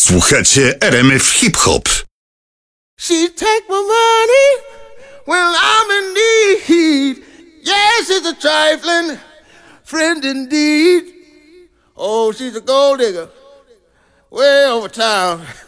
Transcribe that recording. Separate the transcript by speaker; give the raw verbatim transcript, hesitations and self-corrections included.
Speaker 1: Słuchacie R M F Hip Hop.
Speaker 2: She take my money when I'm in need. Yes, it's a trifling friend indeed. Oh, she's a gold digger way over town.